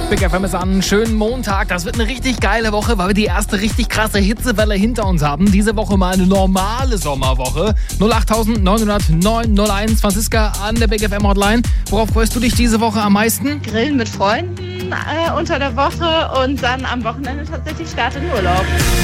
Big FM ist an. Schönen Montag. Das wird eine richtig geile Woche, weil wir die erste richtig krasse Hitzewelle hinter uns haben. Diese Woche mal eine normale Sommerwoche. 08900 Franziska an der Big FM Hotline. Worauf freust du dich diese Woche am meisten? Grillen mit Freunden unter der Woche und dann am Wochenende tatsächlich Start in Urlaub.